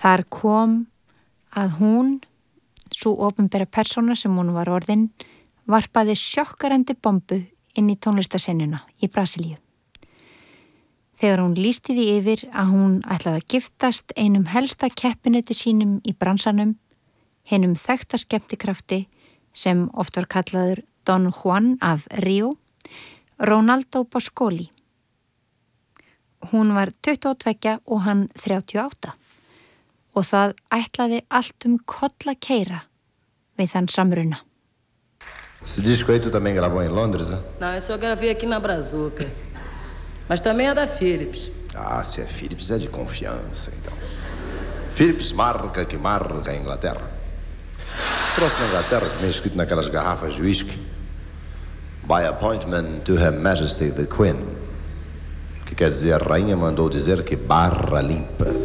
Þar kom að hún, sú opinbera persóna sem hún var orðin, varpaði sjokkarandi bombu inn í tónlistasennuna í Brasilíu. Þegar hún lýsti því yfir að hún ætlaði að giftast einum helsta keppinutu sínum í bransanum, hinum þekkta skemmtikrafti sem oft var kallaður Don Juan af Rio, Ronaldo Boscoli. Hún var 22 og hann 38 og það ætlaði allt koll að keyra við þann samruna. Esse disco aí tu também gravou em Londres, né? Não, eu só gravei aqui na Brazuca. Mas também é da Philips. Ah, se é Philips é de confiança, então. Philips, marca que marca a Inglaterra. Trouxe na Inglaterra, também escrito naquelas garrafas de whisky. By appointment to Her Majesty the Queen. Que quer dizer, a rainha mandou dizer que barra limpa.